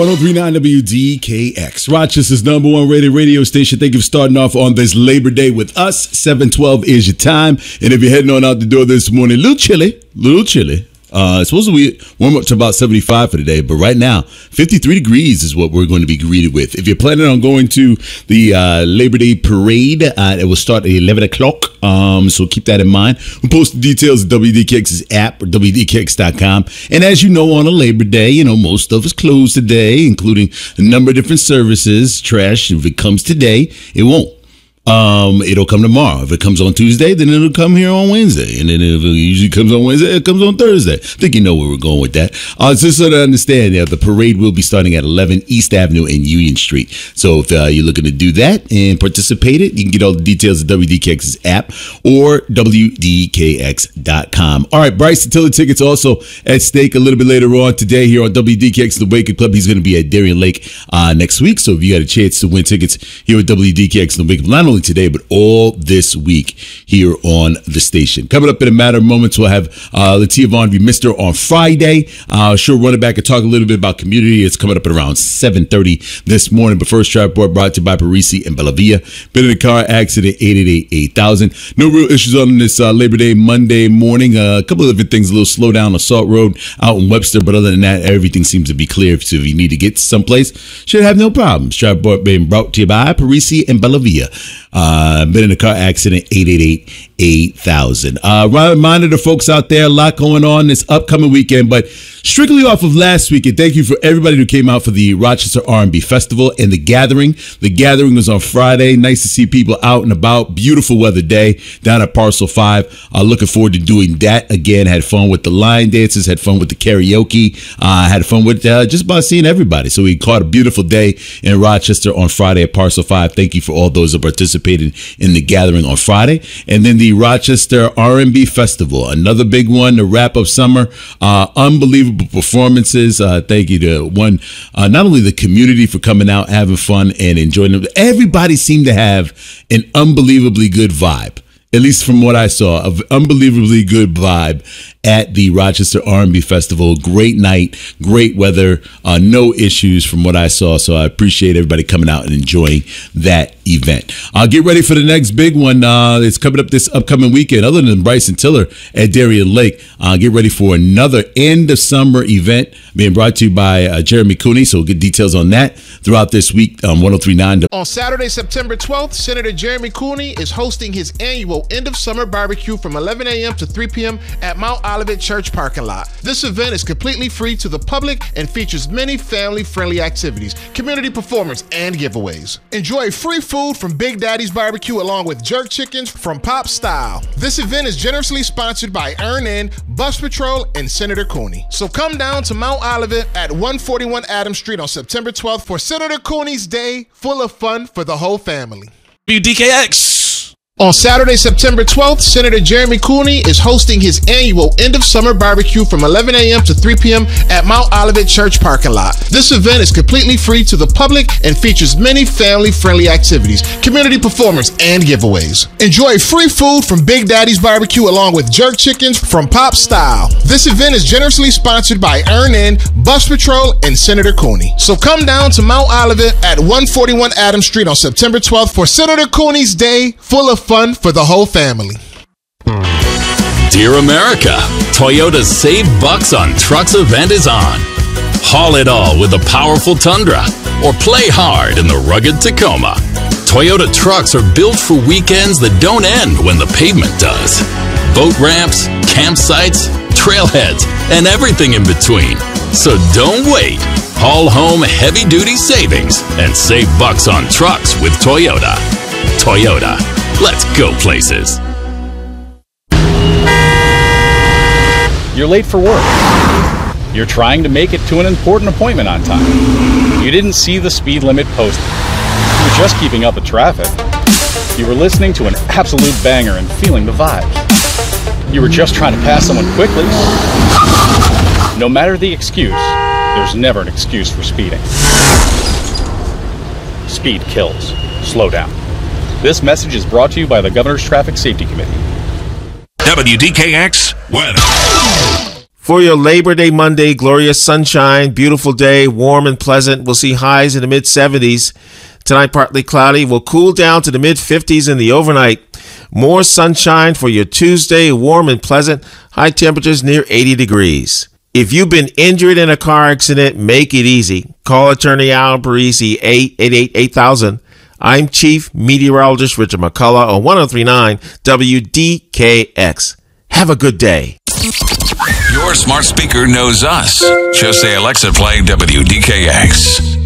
1039 WDKX, Rochester's #1 rated radio station. Thank you for starting off on this Labor Day with us. 7:12 is your time. And if you're heading on out the door this morning, a little chilly. It's supposed to be warm up to about 75 for today, but right now, 53 degrees is what we're going to be greeted with. If you're planning on going to the Labor Day parade, it will start at 11 o'clock, so keep that in mind. We'll post the details at WDKX's app or WDKX.com. And as you know, on a Labor Day, most of us closed today, including a number of different services. Trash, if it comes today, it won't. It'll come tomorrow. If it comes on Tuesday, then it'll come here on Wednesday. And then if it usually comes on Wednesday, it comes on Thursday. I think you know where we're going with that. Just so to understand, the parade will be starting at 11 East Avenue and Union Street. So if you're looking to do that and participate it, you can get all the details at WDKX's app or WDKX.com. All right, Bryson Tiller tickets also at stake a little bit later on today here on WDKX, the Wake Up Club. He's going to be at Darien Lake next week. So if you got a chance to win tickets here at WDKX, the Wake Up, not only today, but all this week here on the station. Coming up in a matter of moments, we'll have Latia Vaughn be Mr. on Friday. She'll run it back and talk a little bit about community. It's coming up at around 7:30 this morning. But first, Trap Board brought to you by Parisi and Bellavia. Been in a car accident, 888-8000. No real issues on this Labor Day Monday morning. A couple of different things, a little slow down Assault Road out in Webster, but other than that, everything seems to be clear. So if you need to get someplace, should have no problems. Trap Board being brought to you by Parisi and Bellavia. Been in a car accident, 888-8000. Reminder to folks out there, a lot going on this upcoming weekend, but strictly off of last weekend, thank you for everybody who came out for the Rochester R&B Festival and the Gathering. The Gathering was on Friday. Nice to see people out and about. Beautiful weather day down at Parcel 5. Looking forward to doing that again. Had fun with the line dances, had fun with the karaoke, had fun with just about seeing everybody. So we caught a beautiful day in Rochester on Friday at Parcel 5. Thank you for all those who participated in the Gathering on Friday. And then the Rochester R&B Festival, another big one to wrap up summer. Unbelievable performances. Thank you to not only the community for coming out, having fun, and enjoying them. Everybody seemed to have an unbelievably good vibe. At least from what I saw, an unbelievably good vibe at the Rochester R&B Festival. Great night, great weather, no issues from what I saw. So I appreciate everybody coming out and enjoying that event. Get ready for the next big one. It's coming up this upcoming weekend. Other than Bryson Tiller at Darien Lake, get ready for another end of summer event being brought to you by Jeremy Cooney. So we'll get details on that throughout this week on 1039. On Saturday, September 12th, Senator Jeremy Cooney is hosting his annual end of summer barbecue from 11 a.m. to 3 p.m. at Mount Olivet Church parking lot. This event is completely free to the public and features many family-friendly activities, community performance, and giveaways. Enjoy free food from Big Daddy's Barbecue along with jerk chickens from Pop Style. This event is generously sponsored by Earn In, Bus Patrol, and Senator Cooney. So come down to Mount Olivet at 141 Adams Street on September 12th for Senator Cooney's Day, full of fun for the whole family. WDKX. On Saturday, September 12th, Senator Jeremy Cooney is hosting his annual end of summer barbecue from 11 a.m. to 3 p.m. at Mount Olivet Church parking lot. This event is completely free to the public and features many family-friendly activities, community performance, and giveaways. Enjoy free food from Big Daddy's Barbecue along with jerk chickens from Pop Style. This event is generously sponsored by Earn In, Bus Patrol, and Senator Cooney. So come down to Mount Olivet at 141 Adams Street on September 12th for Senator Cooney's Day, full of fun for the whole family. Dear America, Toyota's Save Bucks on Trucks event is on. Haul it all with a powerful Tundra or play hard in the rugged Tacoma. Toyota trucks are built for weekends that don't end when the pavement does. Boat ramps, campsites, trailheads, and everything in between. So don't wait. Haul home heavy-duty savings and save bucks on trucks with Toyota. Toyota. Let's go places. You're late for work. You're trying to make it to an important appointment on time. You didn't see the speed limit posted. You were just keeping up with traffic. You were listening to an absolute banger and feeling the vibes. You were just trying to pass someone quickly. No matter the excuse, there's never an excuse for speeding. Speed kills. Slow down. This message is brought to you by the Governor's Traffic Safety Committee. WDKX weather. For your Labor Day Monday, glorious sunshine, beautiful day, warm and pleasant. We'll see highs in the mid-70s. Tonight, partly cloudy. Will cool down to the mid-50s in the overnight. More sunshine for your Tuesday, warm and pleasant. High temperatures near 80 degrees. If you've been injured in a car accident, make it easy. Call attorney Al Parisi, 888-8000. I'm Chief Meteorologist Richard McCullough on 1039 WDKX. Have a good day. Your smart speaker knows us. Just say, Alexa, play WDKX.